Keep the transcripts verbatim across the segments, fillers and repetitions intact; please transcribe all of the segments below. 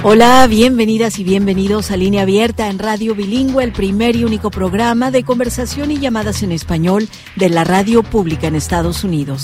Hola, bienvenidas y bienvenidos a Línea Abierta en Radio Bilingüe, el primer y único programa de conversación y llamadas en español de la radio pública en Estados Unidos.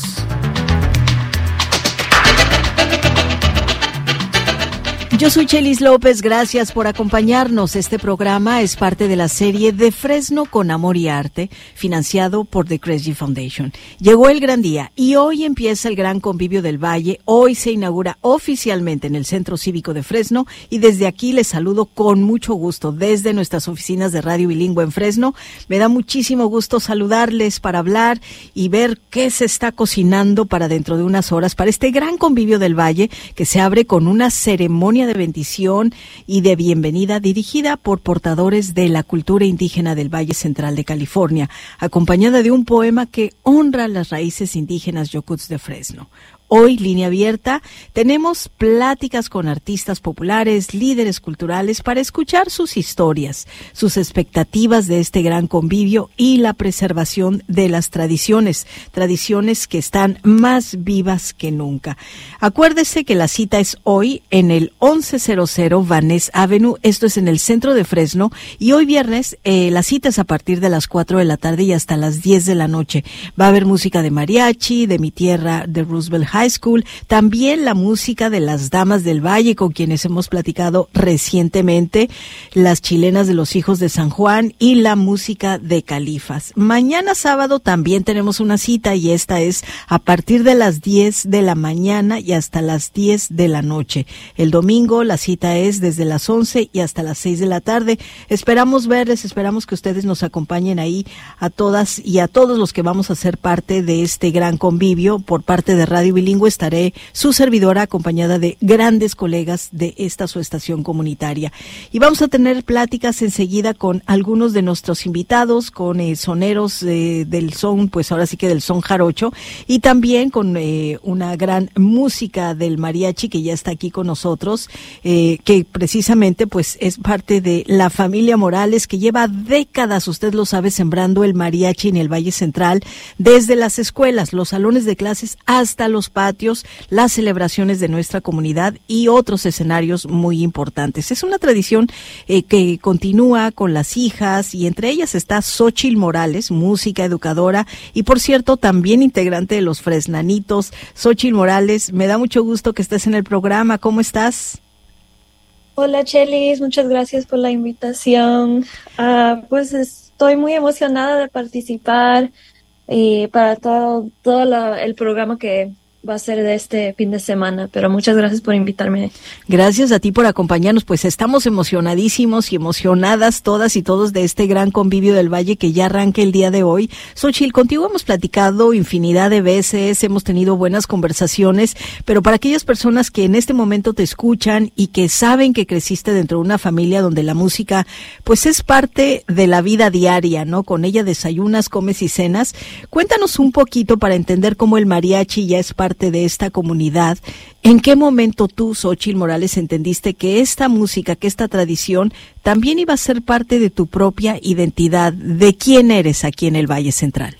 Yo soy Chelis López, gracias por acompañarnos. Este programa es parte de la serie De Fresno con Amor y Arte, financiado por The Kresge Foundation. Llegó el gran día y hoy empieza el Gran Convivio del Valle. Hoy se inaugura oficialmente en el Centro Cívico de Fresno y desde aquí les saludo con mucho gusto desde nuestras oficinas de Radio Bilingüe en Fresno. Me da muchísimo gusto saludarles para hablar y ver qué se está cocinando para dentro de unas horas para este Gran Convivio del Valle que se abre con una ceremonia de bendición y de bienvenida dirigida por portadores de la cultura indígena del Valle Central de California, acompañada de un poema que honra las raíces indígenas yokuts de Fresno. Hoy, Línea Abierta, tenemos pláticas con artistas populares, líderes culturales, para escuchar sus historias, sus expectativas de este gran convivio y la preservación de las tradiciones, tradiciones que están más vivas que nunca. Acuérdese que la cita es hoy en el once cero cero Van Ness Avenue, esto es en el centro de Fresno, y hoy viernes eh, la cita es a partir de las cuatro de la tarde y hasta las diez de la noche. Va a haber música de mariachi, de mi tierra, de Roosevelt High School, también la música de las Damas del Valle, con quienes hemos platicado recientemente, las chilenas de los Hijos de San Juan y la música de Califas. Mañana sábado también tenemos una cita y esta es a partir de las diez de la mañana y hasta las diez de la noche. El domingo la cita es desde las once y hasta las seis de la tarde. Esperamos verles, esperamos que ustedes nos acompañen ahí a todas y a todos los que vamos a ser parte de este gran convivio por parte de Radio Bilingüe. Estaré su servidora acompañada de grandes colegas de esta su estación comunitaria. Y vamos a tener pláticas enseguida con algunos de nuestros invitados, con eh, soneros eh, del son, pues ahora sí que del son jarocho, y también con eh, una gran música del mariachi que ya está aquí con nosotros, eh, que precisamente pues es parte de la familia Morales, que lleva décadas, usted lo sabe, sembrando el mariachi en el Valle Central, desde las escuelas, los salones de clases hasta los patios, las celebraciones de nuestra comunidad y otros escenarios muy importantes. Es una tradición eh, que continúa con las hijas y entre ellas está Xochitl Morales, música educadora y por cierto también integrante de los Fresnanitos. Xochitl Morales, me da mucho gusto que estés en el programa. ¿Cómo estás? Hola Chelis, muchas gracias por la invitación. Uh, pues estoy muy emocionada de participar y para todo, todo la, el programa que va a ser de este fin de semana, pero muchas gracias por invitarme. Gracias a ti por acompañarnos, pues estamos emocionadísimos y emocionadas todas y todos de este gran convivio del Valle que ya arranca el día de hoy. Xochitl, contigo hemos platicado infinidad de veces, hemos tenido buenas conversaciones, pero para aquellas personas que en este momento te escuchan y que saben que creciste dentro de una familia donde la música pues es parte de la vida diaria, ¿no? Con ella desayunas, comes y cenas. Cuéntanos un poquito para entender cómo el mariachi ya es parte de esta comunidad. ¿En qué momento tú, Xochitl Morales, entendiste que esta música, que esta tradición también iba a ser parte de tu propia identidad? ¿De quién eres aquí en el Valle Central?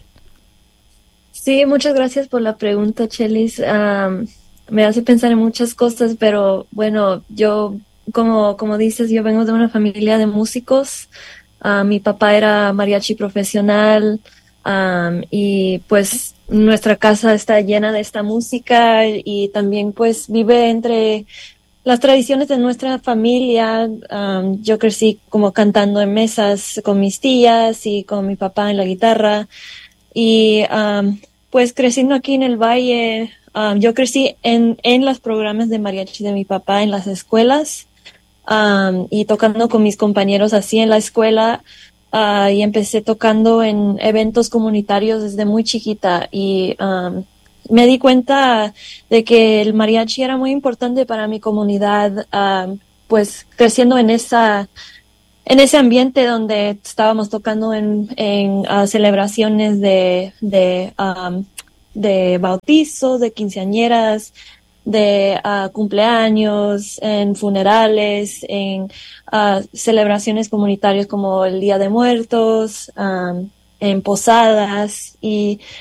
Sí, muchas gracias por la pregunta, Chelis. Um, me hace pensar en muchas cosas, pero bueno, yo, como, como dices, yo vengo de una familia de músicos. Uh, mi papá era mariachi profesional. Um, y pues nuestra casa está llena de esta música y también pues vive entre las tradiciones de nuestra familia. Um, yo crecí como cantando en mesas con mis tías y con mi papá en la guitarra y um, pues creciendo aquí en el Valle, um, yo crecí en, en los programas de mariachi de mi papá en las escuelas um, y tocando con mis compañeros así en la escuela. Uh, y empecé tocando en eventos comunitarios desde muy chiquita y um, me di cuenta de que el mariachi era muy importante para mi comunidad, uh, pues creciendo en esa en ese ambiente donde estábamos tocando en, en uh, celebraciones de de, um, de bautizo, de quinceañeras, de uh, cumpleaños, en funerales, en uh, celebraciones comunitarias como el Día de Muertos, um, en posadas y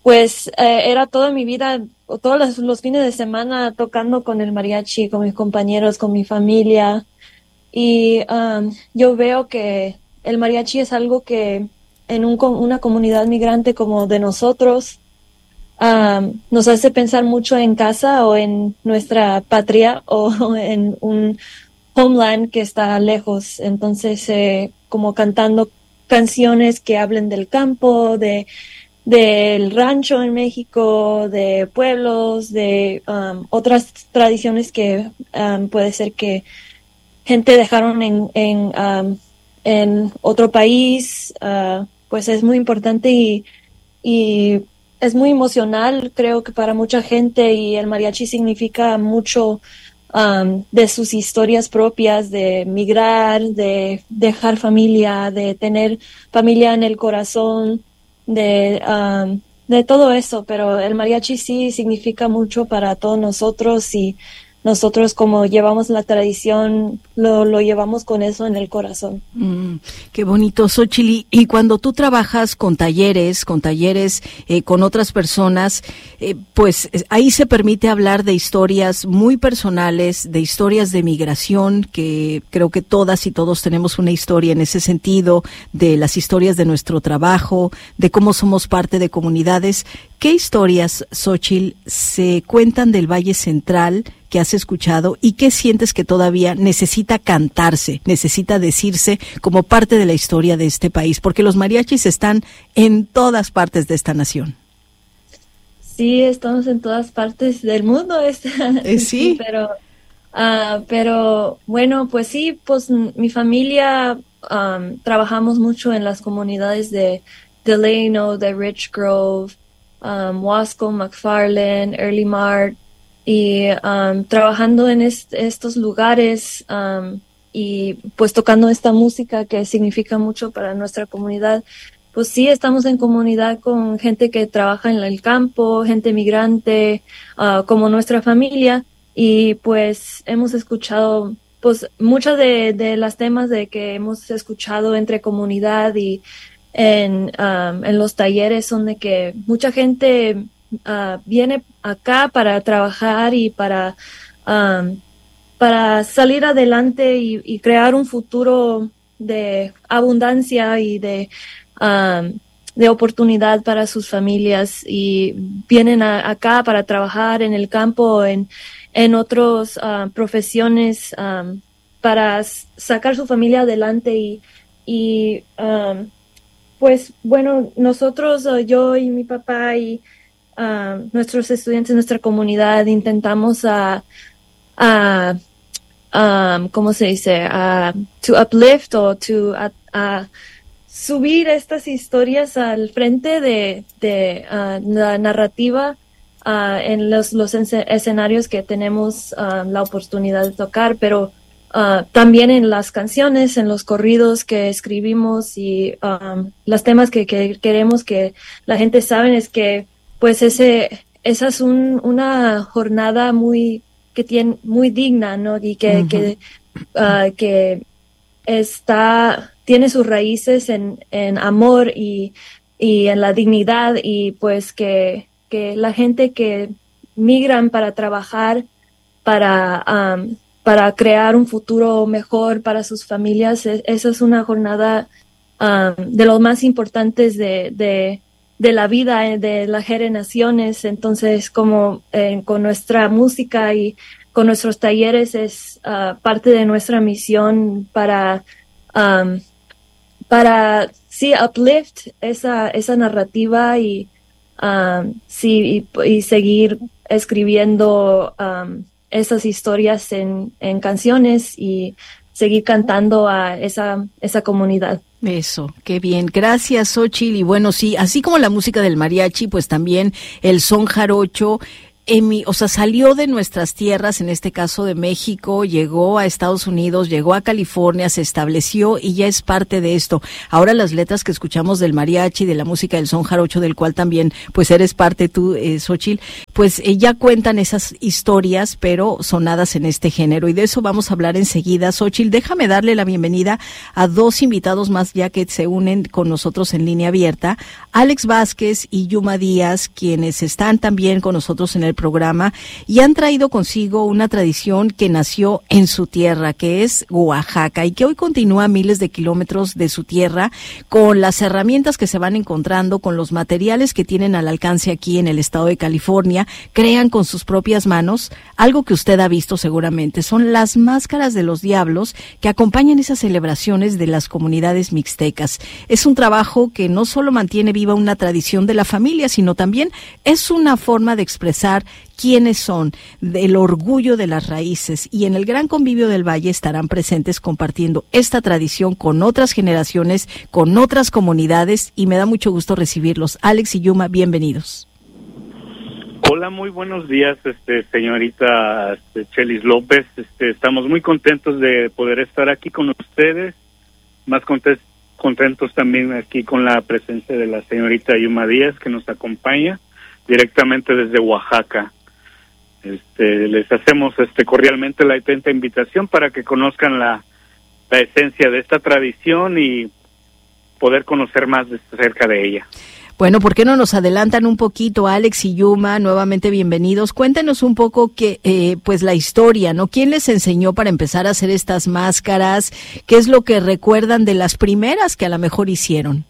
pues eh, era toda mi vida, o todos los, los fines de semana tocando con el mariachi, con mis compañeros, con mi familia. Y um, yo veo que el mariachi es algo que en un, una comunidad migrante como de nosotros um, nos hace pensar mucho en casa o en nuestra patria o en un homeland que está lejos. Entonces, eh, como cantando canciones que hablen del campo, de del rancho en México, de pueblos, de um, otras tradiciones que um, puede ser que gente dejaron en, en, um, en otro país, uh, pues es muy importante y, y es muy emocional, creo que para mucha gente, y el mariachi significa mucho um, de sus historias propias, de migrar, de dejar familia, de tener familia en el corazón, de, um, de todo eso, pero el mariachi sí significa mucho para todos nosotros y nosotros como llevamos la tradición, lo, lo llevamos con eso en el corazón. Mm, qué bonito, Xóchitl. Y cuando tú trabajas con talleres, con talleres eh, con otras personas, eh, pues ahí se permite hablar de historias muy personales, de historias de migración, que creo que todas y todos tenemos una historia en ese sentido, de las historias de nuestro trabajo, de cómo somos parte de comunidades. ¿Qué historias, Xóchitl, se cuentan del Valle Central que has escuchado y qué sientes que todavía necesita cantarse, necesita decirse como parte de la historia de este país? Porque los mariachis están en todas partes de esta nación. Sí, estamos en todas partes del mundo. Eh, sí. sí, pero, uh, pero bueno, pues sí, pues mi familia um, trabajamos mucho en las comunidades de Delano, de Rich Grove, um, Wasco, McFarland, Early Mart, y um, trabajando en est- estos lugares um, y pues tocando esta música que significa mucho para nuestra comunidad. Pues sí, estamos en comunidad con gente que trabaja en el campo, gente migrante, uh, como nuestra familia, y pues hemos escuchado pues muchas de, de las temas de que hemos escuchado entre comunidad y en, um, en los talleres son de que mucha gente Uh, viene acá para trabajar y para, um, para salir adelante y, y crear un futuro de abundancia y de, um, de oportunidad para sus familias, y vienen a, acá para trabajar en el campo, en, en otras uh, profesiones, um, para sacar su familia adelante y, y um, pues bueno, nosotros, uh, yo y mi papá y Uh, nuestros estudiantes, nuestra comunidad, intentamos a, a um, ¿cómo se dice? A, to uplift o to a, a subir estas historias al frente de, de uh, la narrativa uh, en los, los escenarios que tenemos uh, la oportunidad de tocar, pero uh, también en las canciones, en los corridos que escribimos y um, los temas que, que queremos que la gente sabe es que pues ese, esa es un, una jornada muy, que tiene, muy digna, ¿no? Y que, uh-huh. que, uh, que está, tiene sus raíces en, en amor y, y en la dignidad, y pues que, que la gente que migran para trabajar, para, um, para crear un futuro mejor para sus familias, es, esa es una jornada um, de los más importantes de, de de la vida de las generaciones. Entonces, como eh, con nuestra música y con nuestros talleres es uh, parte de nuestra misión para, um, para sí, uplift esa, esa narrativa y, um, sí, y, y seguir escribiendo um, esas historias en, en canciones y seguir cantando a esa, esa comunidad. Eso, qué bien. Gracias, Xóchitl. Y bueno, sí, así como la música del mariachi, pues también el son jarocho, emi, o sea, salió de nuestras tierras, en este caso de México, llegó a Estados Unidos, llegó a California, se estableció y ya es parte de esto. Ahora las letras que escuchamos del mariachi, de la música del son jarocho, del cual también pues eres parte tú, eh, Xóchitl, pues eh, ya cuentan esas historias, pero sonadas en este género. Y de eso vamos a hablar enseguida. Xóchitl, déjame darle la bienvenida a dos invitados más ya que se unen con nosotros en línea abierta. Alex Vázquez y Yuma Díaz, quienes están también con nosotros en el programa y han traído consigo una tradición que nació en su tierra, que es Oaxaca, y que hoy continúa a miles de kilómetros de su tierra con las herramientas que se van encontrando, con los materiales que tienen al alcance aquí en el estado de California. Crean con sus propias manos algo que usted ha visto seguramente, son las máscaras de los diablos que acompañan esas celebraciones de las comunidades mixtecas. Es un trabajo que no solo mantiene viva una tradición de la familia, sino también es una forma de expresar quiénes son, el orgullo de las raíces, y en el Gran Convivio del Valle estarán presentes compartiendo esta tradición con otras generaciones, con otras comunidades, y me da mucho gusto recibirlos. Alex y Yuma, bienvenidos. Hola, muy buenos días, este, señorita este, Chelis López. Este, estamos muy contentos de poder estar aquí con ustedes, más contentos, contentos también aquí con la presencia de la señorita Yuma Díaz, que nos acompaña directamente desde Oaxaca. Este, les hacemos este, cordialmente la atenta invitación para que conozcan la, la esencia de esta tradición y poder conocer más de, acerca de ella. Bueno, ¿por qué no nos adelantan un poquito, Alex y Yuma? Nuevamente bienvenidos. Cuéntenos un poco que, eh, pues la historia, ¿no? ¿Quién les enseñó para empezar a hacer estas máscaras? ¿Qué es lo que recuerdan de las primeras que a lo mejor hicieron?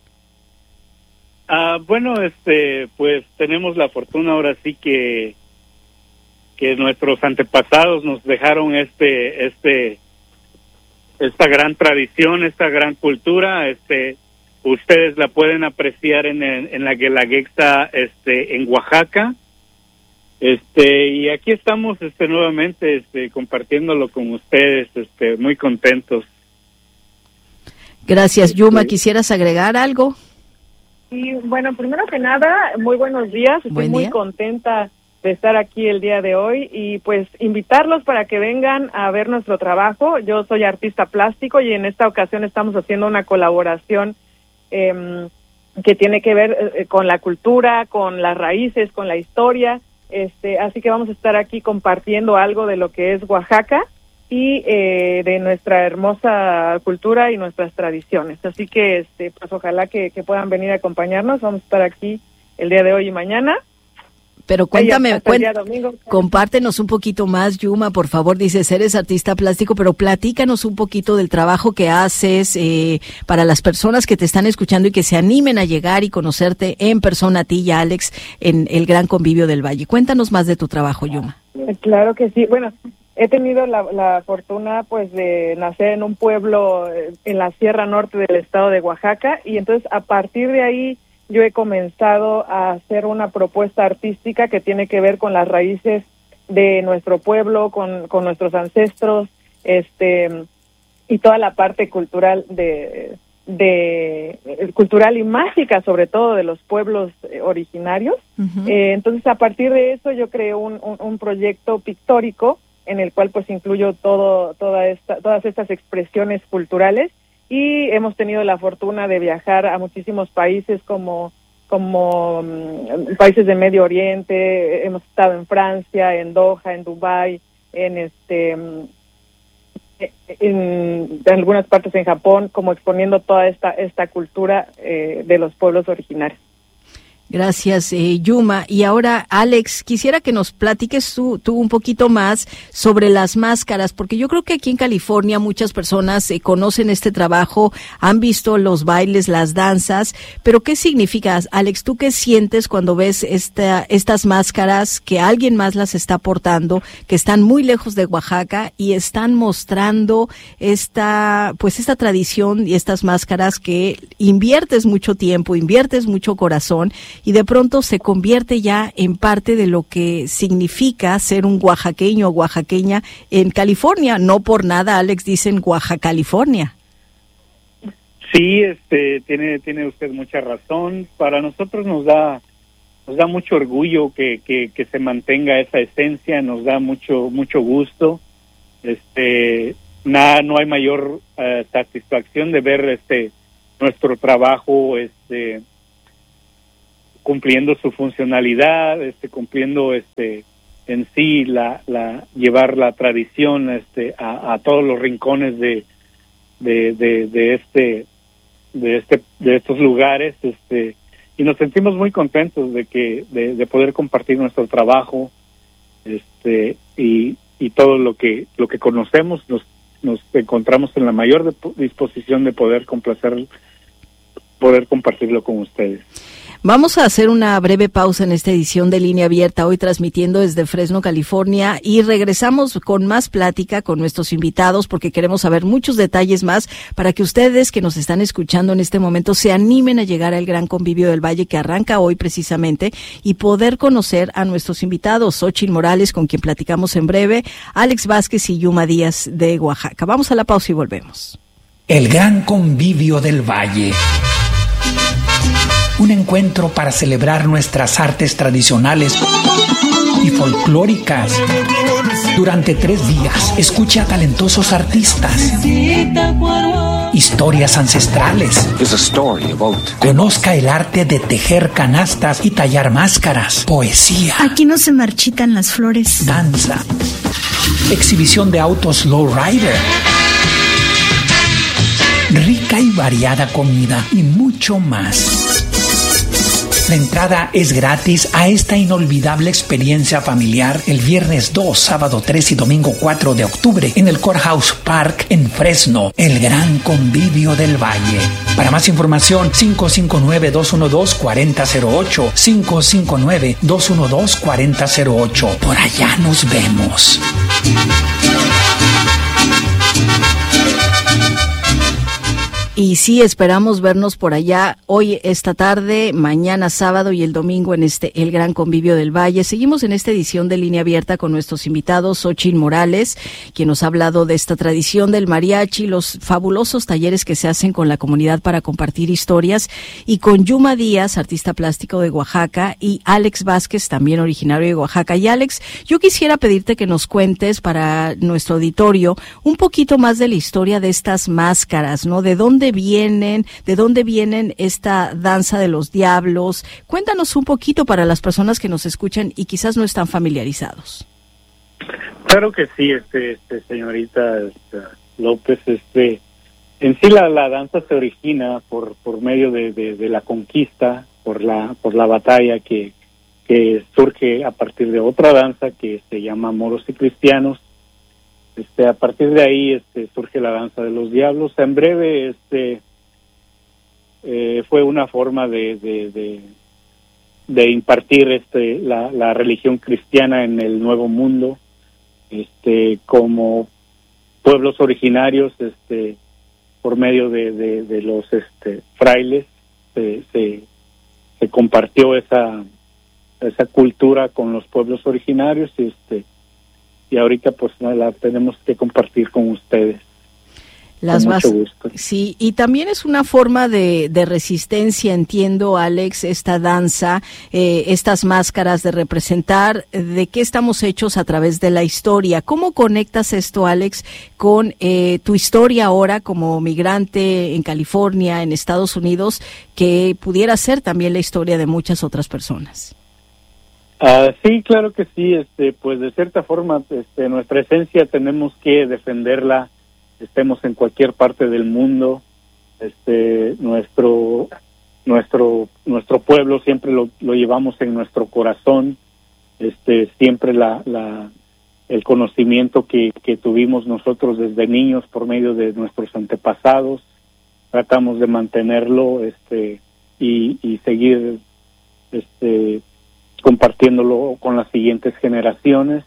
Ah, bueno, este, pues tenemos la fortuna ahora sí que que nuestros antepasados nos dejaron este, este, esta gran tradición, esta gran cultura. Este, ustedes la pueden apreciar en, en, en la Guelaguetza, este, en Oaxaca. Este, y aquí estamos, este, nuevamente, este, compartiéndolo con ustedes, este, muy contentos. Gracias, Yuma. ¿Quisieras agregar algo? Sí, bueno, primero que nada, muy buenos días. Estoy Buen muy día. contenta de estar aquí el día de hoy y pues invitarlos para que vengan a ver nuestro trabajo. Yo soy artista plástico y en esta ocasión estamos haciendo una colaboración eh, que tiene que ver eh, con la cultura, con las raíces, con la historia. Este, así que vamos a estar aquí compartiendo algo de lo que es Oaxaca y eh, de nuestra hermosa cultura y nuestras tradiciones. Así que este, pues ojalá que, que puedan venir a acompañarnos. Vamos a estar aquí el día de hoy y mañana. Pero cuéntame, cuént domingo, compártenos un poquito más, Yuma, por favor. Dices, eres artista plástico, pero platícanos un poquito del trabajo que haces eh, para las personas que te están escuchando y que se animen a llegar y conocerte en persona a ti y a Alex en el Gran Convivio del Valle. Cuéntanos más de tu trabajo, Yuma. Claro que sí. Bueno, he tenido la, la fortuna pues de nacer en un pueblo en la Sierra Norte del estado de Oaxaca y entonces a partir de ahí yo he comenzado a hacer una propuesta artística que tiene que ver con las raíces de nuestro pueblo, con, con nuestros ancestros, este, y toda la parte cultural de, de cultural y mágica, sobre todo de los pueblos originarios. Uh-huh. Eh, entonces, a partir de eso, yo creé un, un, un proyecto pictórico en el cual, pues, incluyo todo, toda esta, todas estas expresiones culturales. Y hemos tenido la fortuna de viajar a muchísimos países como como um, países de Medio Oriente. Hemos estado en Francia, en Doha, en Dubái, en este um, en, en algunas partes en Japón, como exponiendo toda esta esta cultura eh, de los pueblos originarios. Gracias, eh, Yuma. Y ahora, Alex, quisiera que nos platiques tú, tú un poquito más sobre las máscaras, porque yo creo que aquí en California muchas personas eh, conocen este trabajo, han visto los bailes, las danzas, pero ¿qué significa, Alex? ¿Tú qué sientes cuando ves esta, estas máscaras que alguien más las está portando, que están muy lejos de Oaxaca y están mostrando esta, pues esta tradición y estas máscaras que inviertes mucho tiempo, inviertes mucho corazón, y de pronto se convierte ya en parte de lo que significa ser un oaxaqueño o oaxaqueña en California? No por nada, Alex, dicen Oaxaca, California. Sí, este, tiene tiene usted mucha razón. Para nosotros nos da nos da mucho orgullo que, que, que se mantenga esa esencia, nos da mucho mucho gusto. Este, nada, no hay mayor uh, satisfacción de ver este nuestro trabajo este cumpliendo su funcionalidad, este, cumpliendo este en sí la, la llevar la tradición este a, a todos los rincones de de, de de este de este de estos lugares, este y nos sentimos muy contentos de que de, de poder compartir nuestro trabajo, este y y todo lo que lo que conocemos. Nos nos encontramos en la mayor de, disposición de poder complacer poder compartirlo con ustedes. Vamos a hacer una breve pausa en esta edición de Línea Abierta, hoy transmitiendo desde Fresno, California, y regresamos con más plática con nuestros invitados porque queremos saber muchos detalles más para que ustedes que nos están escuchando en este momento se animen a llegar al Gran Convivio del Valle que arranca hoy precisamente y poder conocer a nuestros invitados, Xóchitl Morales, con quien platicamos en breve, Alex Vázquez y Yuma Díaz de Oaxaca. Vamos a la pausa y volvemos. El Gran Convivio del Valle. Un encuentro para celebrar nuestras artes tradicionales y folclóricas. Durante tres días, escucha a talentosos artistas, historias ancestrales, conozca el arte de tejer canastas y tallar máscaras, poesía. Aquí no se marchitan las flores. Danza, exhibición de autos lowrider, rica y variada comida y mucho más. La entrada es gratis a esta inolvidable experiencia familiar el viernes dos, sábado tres y domingo cuatro de octubre en el Courthouse Park en Fresno, el Gran Convivio del Valle. Para más información, cinco cinco nueve, dos uno dos, cuatro cero cero ocho, cinco cinco nueve, dos uno dos, cuatro cero cero ocho. Por allá nos vemos. Y sí, esperamos vernos por allá hoy, esta tarde, mañana sábado y el domingo en este El Gran Convivio del Valle. Seguimos en esta edición de Línea Abierta con nuestros invitados, Xóchitl Morales, quien nos ha hablado de esta tradición del mariachi, los fabulosos talleres que se hacen con la comunidad para compartir historias, y con Yuma Díaz, artista plástico de Oaxaca, y Alex Vázquez, también originario de Oaxaca. Y Alex, yo quisiera pedirte que nos cuentes para nuestro auditorio un poquito más de la historia de estas máscaras, ¿no? ¿De dónde vienen, de dónde vienen esta danza de los diablos? Cuéntanos un poquito para las personas que nos escuchan y quizás no están familiarizados. Claro que sí, este, este señorita este, López, este, en sí la, la danza se origina por por medio de, de, de la conquista, por la por la batalla que que surge a partir de otra danza que se llama Moros y Cristianos. Este, a partir de ahí este, surge la danza de los diablos. En breve, este, eh, fue una forma de, de, de, de impartir este, la, la religión cristiana en el Nuevo Mundo, este, como pueblos originarios, este, por medio de, de, de los este, frailes, se, se, se compartió esa esa cultura con los pueblos originarios y este y ahorita pues la tenemos que compartir con ustedes. Las con más, mucho gusto. Sí, y también es una forma de, de resistencia, entiendo, Alex, esta danza, eh, estas máscaras de representar de qué estamos hechos a través de la historia. ¿Cómo conectas esto, Alex, con eh, tu historia ahora como migrante en California, en Estados Unidos, que pudiera ser también la historia de muchas otras personas? Uh, sí, claro que sí, este, pues de cierta forma, este, nuestra esencia tenemos que defenderla, estemos en cualquier parte del mundo, este, nuestro, nuestro, nuestro pueblo siempre lo, lo llevamos en nuestro corazón, este, siempre la, la, el conocimiento que, que tuvimos nosotros desde niños por medio de nuestros antepasados, tratamos de mantenerlo, este, y, y seguir, este, compartiéndolo con las siguientes generaciones,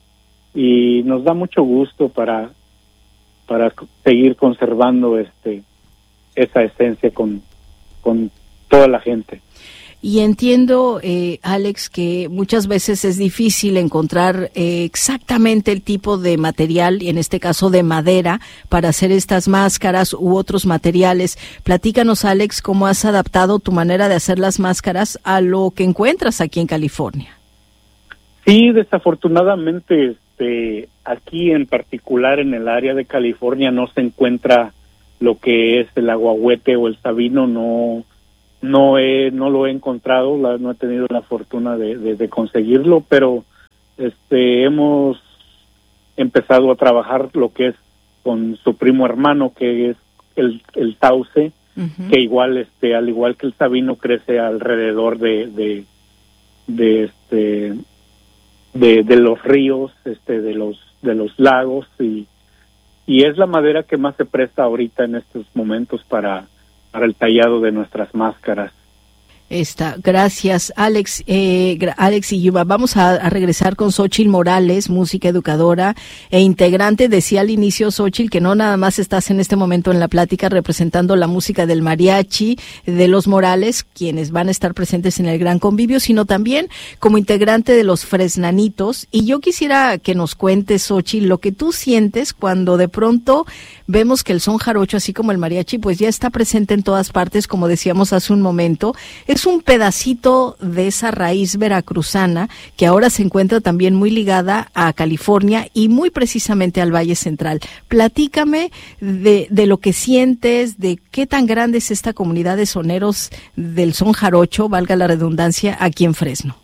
y nos da mucho gusto para para seguir conservando este esa esencia con con toda la gente. Y entiendo, eh, Alex, que muchas veces es difícil encontrar eh, exactamente el tipo de material, y en este caso de madera, para hacer estas máscaras u otros materiales. Platícanos, Alex, cómo has adaptado tu manera de hacer las máscaras a lo que encuentras aquí en California. Sí, desafortunadamente, este, aquí en particular en el área de California no se encuentra lo que es el aguahuete o el sabino, no no he no lo he encontrado, la, no he tenido la fortuna de, de, de conseguirlo, pero este hemos empezado a trabajar lo que es con su primo hermano, que es el, el sauce, uh-huh. que igual este al igual que el sabino crece alrededor de de de este de, de los ríos, este de los de los lagos, y y es la madera que más se presta ahorita en estos momentos para para el tallado de nuestras máscaras. Está, gracias, Alex. Eh, Alex y Yuba, vamos a, a regresar con Xóchitl Morales, música educadora e integrante. Decía al inicio, Xóchitl, que no nada más estás en este momento en la plática representando la música del mariachi de los Morales, quienes van a estar presentes en el gran convivio, sino también como integrante de los Fresnanitos. Y yo quisiera que nos cuentes, Xóchitl, lo que tú sientes cuando de pronto vemos que el son jarocho, así como el mariachi, pues ya está presente en todas partes, como decíamos hace un momento. Es un pedacito de esa raíz veracruzana que ahora se encuentra también muy ligada a California y muy precisamente al Valle Central. Platícame de, de lo que sientes, de qué tan grande es esta comunidad de soneros del son jarocho, valga la redundancia, aquí en Fresno.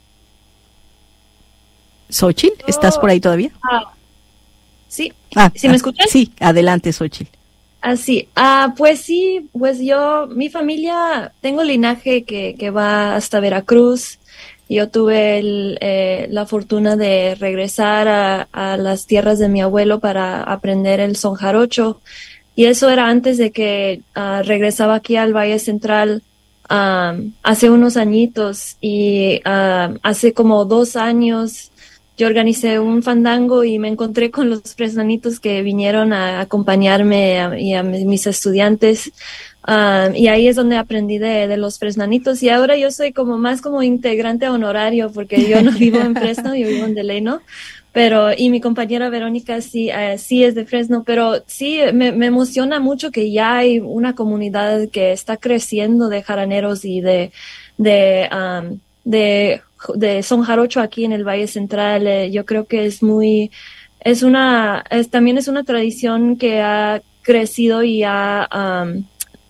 Xóchitl, ¿estás por ahí todavía? Ah, sí, ah, ¿sí me escuchan? Sí, adelante, Xóchitl. Así, ah, pues sí, pues yo, mi familia, tengo linaje que, que va hasta Veracruz. Yo tuve el, eh, la fortuna de regresar a, a las tierras de mi abuelo para aprender el son jarocho. Y eso era antes de que uh, regresaba aquí al Valle Central um, hace unos añitos. Y uh, hace como dos años yo organicé un fandango y me encontré con los fresnanitos que vinieron a acompañarme a, y a mis estudiantes. Um, y ahí es donde aprendí de, de los fresnanitos. Y ahora yo soy como más como integrante honorario porque yo no vivo en Fresno, yo vivo en Delano. Pero, y mi compañera Verónica sí, uh, sí es de Fresno, pero sí me, me emociona mucho que ya hay una comunidad que está creciendo de jaraneros y de, de, um, de, de son jarocho aquí en el Valle Central. Eh, yo creo que es muy, es una, es, también es una tradición que ha crecido y ha, um,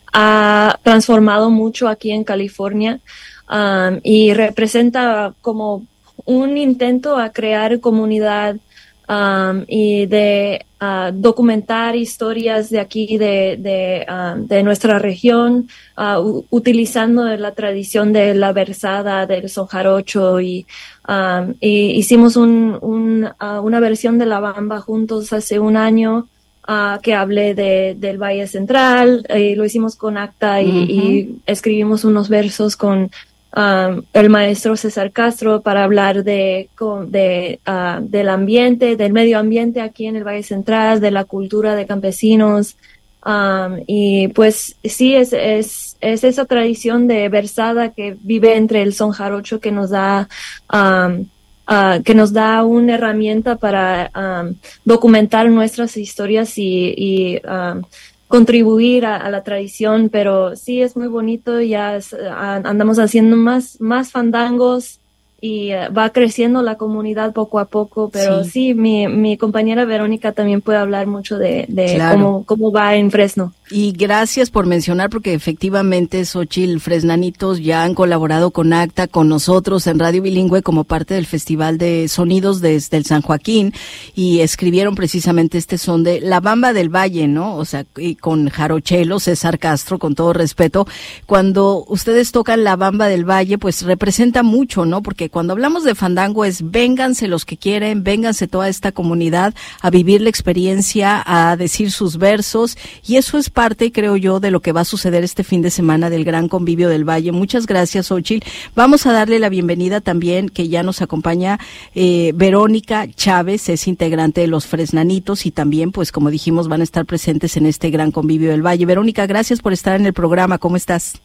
ha transformado mucho aquí en California, um, y representa como un intento a crear comunidad um, y de uh, documentar historias de aquí, de, de, uh, de nuestra región, uh, utilizando la tradición de la versada del son jarocho, y, um, y hicimos un, un, uh, una versión de la bamba juntos hace un año. Uh, que hablé de, del Valle Central, y lo hicimos con Acta, y, uh-huh. y escribimos unos versos con um, el maestro César Castro para hablar de, con, de uh, del ambiente, del medio ambiente aquí en el Valle Central, de la cultura de campesinos, um, y pues sí, es, es, es esa tradición de versada que vive entre el son jarocho que nos da um, Uh, que nos da una herramienta para um, documentar nuestras historias y, y um, contribuir a, a la tradición. Pero sí, es muy bonito. Ya es, uh, andamos haciendo más, más fandangos y uh, va creciendo la comunidad poco a poco. Pero sí, sí mi, mi compañera Verónica también puede hablar mucho de, de claro. cómo, cómo va en Fresno. Y gracias por mencionar, porque efectivamente, Xóchitl, Fresnanitos ya han colaborado con Acta, con nosotros en Radio Bilingüe como parte del Festival de Sonidos desde el San Joaquín, y escribieron precisamente este son de La Bamba del Valle, ¿no? O sea, y con Jarochelo, César Castro, con todo respeto. Cuando ustedes tocan La Bamba del Valle, pues representa mucho, ¿no? Porque cuando hablamos de fandango es vénganse los que quieren, vénganse toda esta comunidad a vivir la experiencia, a decir sus versos, y eso es parte, creo yo, de lo que va a suceder este fin de semana del Gran Convivio del Valle. Muchas gracias, Xóchitl. Vamos a darle la bienvenida también, que ya nos acompaña eh, Verónica Chávez, es integrante de los Fresnanitos, y también, pues como dijimos, van a estar presentes en este Gran Convivio del Valle. Verónica, gracias por estar en el programa. ¿Cómo estás?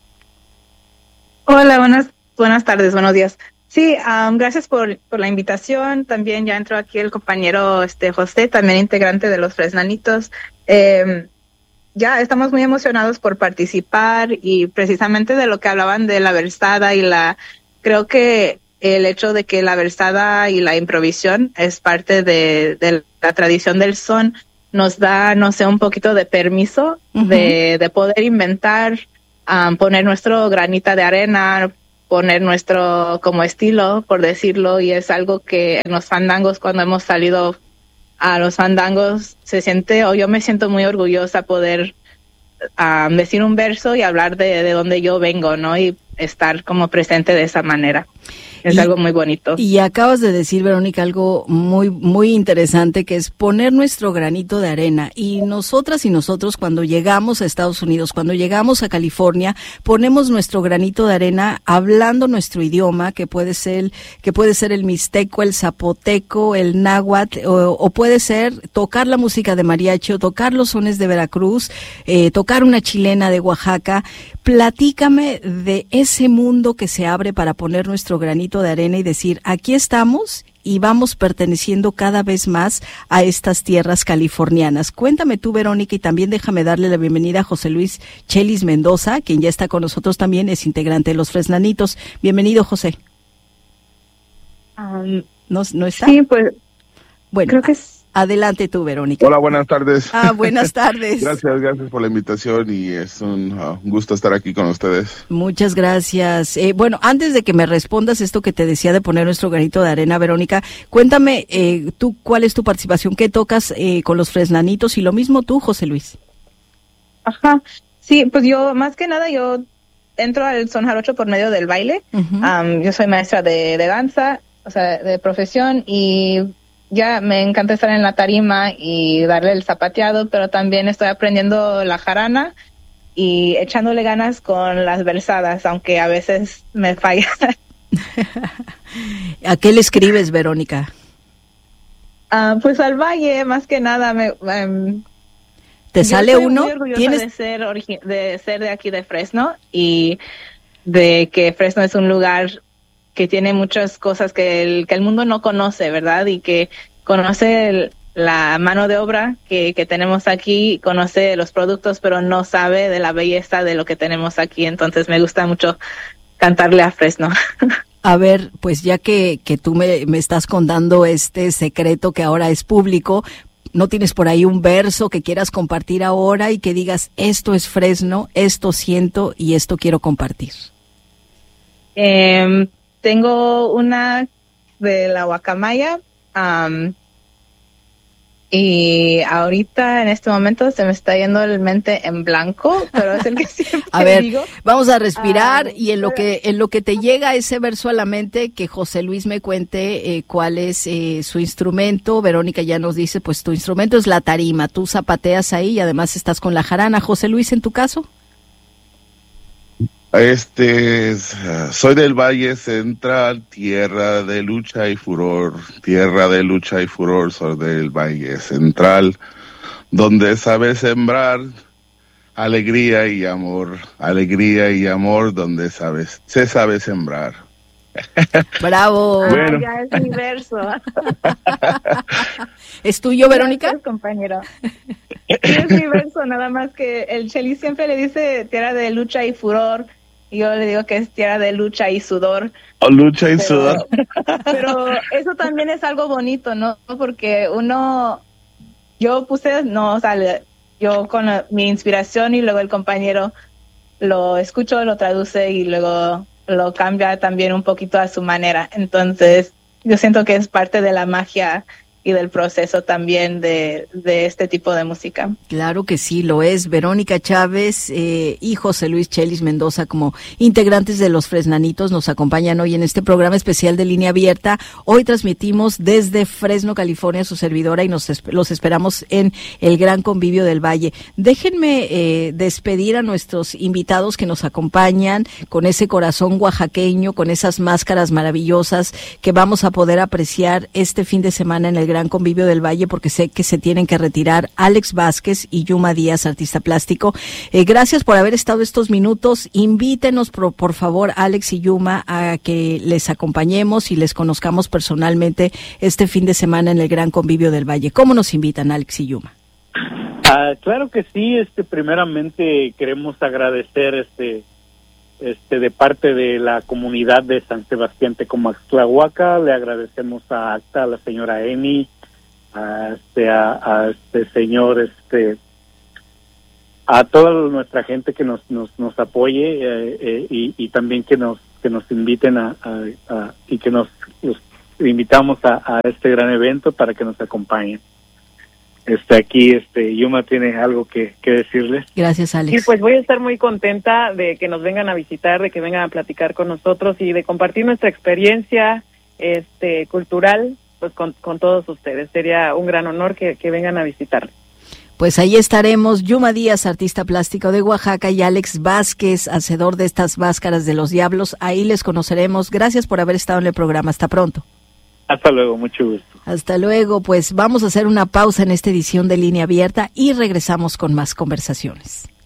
Hola, buenas, buenas tardes, buenos días. Sí, um, gracias por, por la invitación. También ya entró aquí el compañero este José, también integrante de los Fresnanitos. Eh, Ya estamos muy emocionados por participar, y precisamente de lo que hablaban de la versada y la, creo que el hecho de que la versada y la improvisión es parte de, de la tradición del son nos da, no sé, un poquito de permiso uh-huh. de, de poder inventar um, poner nuestro granita de arena, poner nuestro como estilo, por decirlo, y es algo que en los fandangos, cuando hemos salido a los fandangos, se siente, o yo me siento muy orgullosa poder um, decir un verso y hablar de, de donde yo vengo, ¿no? Y estar como presente de esa manera. Es y, algo muy bonito. Y acabas de decir, Verónica, algo muy muy interesante, que es poner nuestro granito de arena. Y nosotras y nosotros, cuando llegamos a Estados Unidos, cuando llegamos a California, ponemos nuestro granito de arena hablando nuestro idioma, que puede ser, que puede ser el mixteco, el zapoteco, el náhuatl, o, o puede ser tocar la música de mariachi, o tocar los sones de Veracruz, eh, tocar una chilena de Oaxaca. Platícame de ese mundo que se abre para poner nuestro granito de arena y decir, aquí estamos y vamos perteneciendo cada vez más a estas tierras californianas. Cuéntame tú, Verónica, y también déjame darle la bienvenida a José Luis Chelis Mendoza, quien ya está con nosotros también, es integrante de los Fresnanitos. Bienvenido, José. Um, ¿No, ¿No está? Sí, pues, bueno, creo que es... Adelante tú, Verónica. Hola, buenas tardes. Ah, buenas tardes. Gracias, gracias por la invitación y es un uh, gusto estar aquí con ustedes. Muchas gracias. Eh, bueno, antes de que me respondas esto que te decía de poner nuestro granito de arena, Verónica, cuéntame eh, tú cuál es tu participación, qué tocas eh, con los Fresnanitos y lo mismo tú, José Luis. Ajá, sí, pues yo, más que nada, yo entro al son jarocho por medio del baile. Uh-huh. Um, yo soy maestra de, de danza, o sea, de profesión, y ya me encanta estar en la tarima y darle el zapateado, pero también estoy aprendiendo la jarana y echándole ganas con las versadas, aunque a veces me falla. ¿A qué le escribes, Verónica? Uh, pues al valle, más que nada. Me, um, ¿Te sale estoy uno? Muy orgullosa ¿Tienes... de ser origi- de ser de aquí de Fresno, y de que Fresno es un lugar que tiene muchas cosas que el, que el mundo no conoce, ¿verdad? Y que conoce el, la mano de obra que, que tenemos aquí, conoce los productos, pero no sabe de la belleza de lo que tenemos aquí. Entonces me gusta mucho cantarle a Fresno. A ver, pues ya que, que tú me, me estás contando este secreto que ahora es público, ¿no tienes por ahí un verso que quieras compartir ahora y que digas, esto es Fresno, esto siento y esto quiero compartir? Eh, Tengo una de la guacamaya, um, y ahorita en este momento se me está yendo el mente en blanco, pero es el que siempre a ver, digo. Vamos a respirar, uh, y en lo pero... que en lo que te llega ese verso a la mente, que José Luis me cuente eh, cuál es eh, su instrumento. Verónica ya nos dice, pues tu instrumento es la tarima, tú zapateas ahí y además estás con la jarana. José Luis, ¿en tu caso? Este, soy del Valle Central, tierra de lucha y furor, tierra de lucha y furor, soy del Valle Central, donde sabe sembrar alegría y amor, alegría y amor, donde sabes, se sabe sembrar. ¡Bravo! Ah, bueno. Ya es mi verso. ¿Es tuyo, Verónica? Gracias, compañero. Sí, es mi verso, nada más que el Chelis siempre le dice tierra de lucha y furor, y yo le digo que es tierra de lucha y sudor. Oh, lucha y pero, sudor. Pero eso también es algo bonito, ¿no? Porque uno, yo puse, no, o sea, yo con la, mi inspiración, y luego el compañero lo escucho, lo traduce y luego lo cambia también un poquito a su manera. Entonces, yo siento que es parte de la magia y del proceso también de, de este tipo de música. Claro que sí, lo es. Verónica Chávez eh, y José Luis Chelis Mendoza, como integrantes de los Fresnanitos, nos acompañan hoy en este programa especial de Línea Abierta. Hoy transmitimos desde Fresno, California, su servidora, y nos los esperamos en el Gran Convivio del Valle. Déjenme eh, despedir a nuestros invitados que nos acompañan con ese corazón oaxaqueño, con esas máscaras maravillosas que vamos a poder apreciar este fin de semana en el Gran Convivio del Valle, porque sé que se tienen que retirar Alex Vázquez y Yuma Díaz, artista plástico. Eh, gracias por haber estado estos minutos. Invítenos, por, por favor, Alex y Yuma, a que les acompañemos y les conozcamos personalmente este fin de semana en el Gran Convivio del Valle. ¿Cómo nos invitan, Alex y Yuma? Ah, claro que sí. Este, primeramente queremos agradecer este Este, de parte de la comunidad de San Sebastián Tecomaxtlahuaca. Le agradecemos a ACTA, a la señora Emi, a este, a, a este señor este a toda nuestra gente que nos nos, nos apoye eh, eh, y, y también que nos que nos inviten a, a, a y que nos, nos invitamos a, a este gran evento para que nos acompañen. Este aquí este Yuma tiene algo que, que decirles. Gracias, Alex. Sí, pues voy a estar muy contenta de que nos vengan a visitar, de que vengan a platicar con nosotros y de compartir nuestra experiencia este cultural pues con, con todos ustedes. Sería un gran honor que, que vengan a visitarnos. Pues ahí estaremos, Yuma Díaz, artista plástico de Oaxaca, y Alex Vázquez, hacedor de estas máscaras de los diablos. Ahí les conoceremos. Gracias por haber estado en el programa. Hasta pronto. Hasta luego, mucho gusto. Hasta luego. Pues vamos a hacer una pausa en esta edición de Línea Abierta y regresamos con más conversaciones.